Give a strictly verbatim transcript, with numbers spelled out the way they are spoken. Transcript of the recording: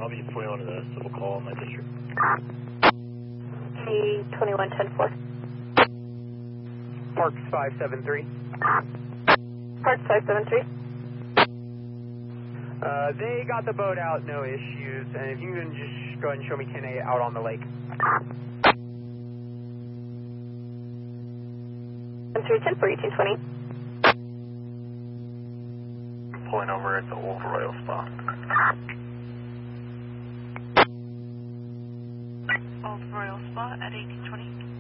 me before you on to the civil call in my district. K twenty-one ten four. Parks five seven three. Parks five seven three. Uh, they got the boat out, no issues. And if you can just go ahead and show me ten eight out on the lake. one three ten for eighteen twenty. Pulling over at the Old Royal Spa. Old Royal Spa at eighteen twenty.